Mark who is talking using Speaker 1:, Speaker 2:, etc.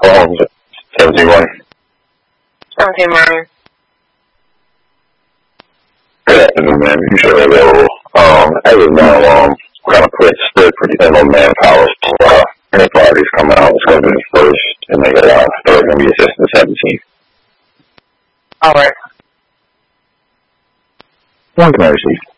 Speaker 1: Oh, 71.
Speaker 2: 17 Martin.
Speaker 1: Good afternoon, man. You should have available. As of now, we're kind of spread pretty thin on manpower. So, any parties come out, it's going to be the first, and they go out. They're going to be assistant 17.
Speaker 2: All right.
Speaker 1: One can I receive?